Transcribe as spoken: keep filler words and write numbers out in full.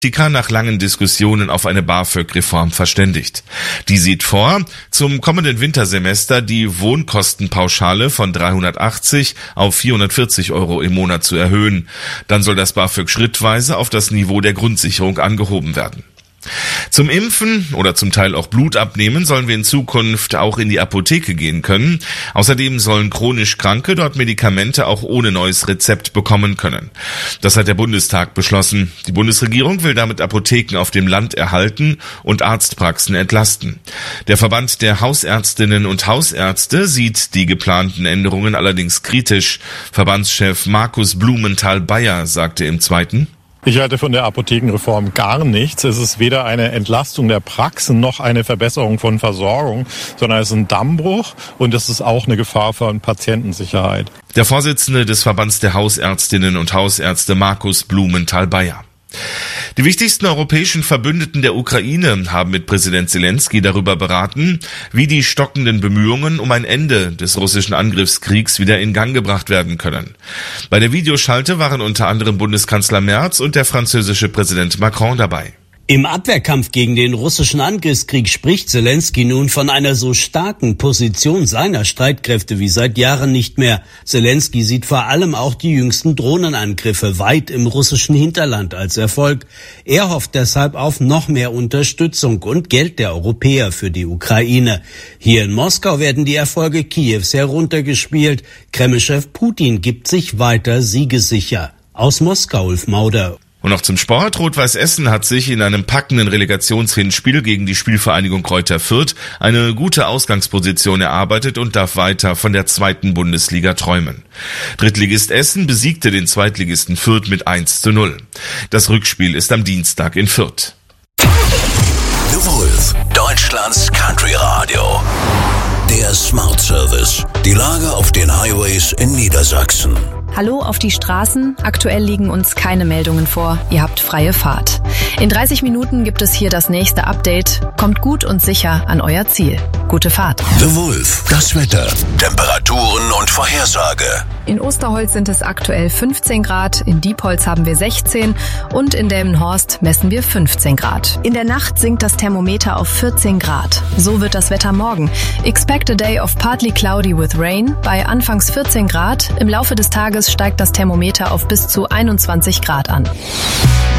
nach langen Diskussionen auf eine BAföG-Reform verständigt. Die sieht vor, zum kommenden Wintersemester die Wohnkostenpauschale von dreihundertachtzig auf vierhundertvierzig Euro im Monat zu erhöhen. Dann soll das BAföG schrittweise auf das Niveau der Grundsicherung angehoben werden. Zum Impfen oder zum Teil auch Blut abnehmen sollen wir in Zukunft auch in die Apotheke gehen können. Außerdem sollen chronisch Kranke dort Medikamente auch ohne neues Rezept bekommen können. Das hat der Bundestag beschlossen. Die Bundesregierung will damit Apotheken auf dem Land erhalten und Arztpraxen entlasten. Der Verband der Hausärztinnen und Hausärzte sieht die geplanten Änderungen allerdings kritisch. Verbandschef Markus Blumenthal-Bayer sagte im Zweiten: Ich halte von der Apothekenreform gar nichts. Es ist weder eine Entlastung der Praxen noch eine Verbesserung von Versorgung, sondern es ist ein Dammbruch und es ist auch eine Gefahr für Patientensicherheit. Der Vorsitzende des Verbands der Hausärztinnen und Hausärzte Markus Blumenthal-Bayer. Die wichtigsten europäischen Verbündeten der Ukraine haben mit Präsident Zelensky darüber beraten, wie die stockenden Bemühungen um ein Ende des russischen Angriffskriegs wieder in Gang gebracht werden können. Bei der Videoschalte waren unter anderem Bundeskanzler Merz und der französische Präsident Macron dabei. Im Abwehrkampf gegen den russischen Angriffskrieg spricht Zelensky nun von einer so starken Position seiner Streitkräfte wie seit Jahren nicht mehr. Zelensky sieht vor allem auch die jüngsten Drohnenangriffe weit im russischen Hinterland als Erfolg. Er hofft deshalb auf noch mehr Unterstützung und Geld der Europäer für die Ukraine. Hier in Moskau werden die Erfolge Kiews heruntergespielt. Kremlchef Putin gibt sich weiter siegessicher. Aus Moskau, Ulf Mauder. Und noch zum Sport. Rot-Weiß Essen hat sich in einem packenden Relegationshinspiel gegen die Spielvereinigung Greuther Fürth eine gute Ausgangsposition erarbeitet und darf weiter von der zweiten Bundesliga träumen. Drittligist Essen besiegte den Zweitligisten Fürth mit eins zu null. Das Rückspiel ist am Dienstag in Fürth. The Wolf, Deutschlands Country Radio. Der Smart Service. Die Lage auf den Highways in Niedersachsen. Hallo auf die Straßen. Aktuell liegen uns keine Meldungen vor. Ihr habt freie Fahrt. In dreißig Minuten gibt es hier das nächste Update. Kommt gut und sicher an euer Ziel. Gute Fahrt. The Wolf, das Wetter, Temperaturen und Vorhersage. In Osterholz sind es aktuell fünfzehn Grad, in Diepholz haben wir sechzehn und in Delmenhorst messen wir fünfzehn Grad. In der Nacht sinkt das Thermometer auf vierzehn Grad. So wird das Wetter morgen. Expect a day of partly cloudy with rain bei anfangs vierzehn Grad. Im Laufe des Tages steigt das Thermometer auf bis zu einundzwanzig Grad an.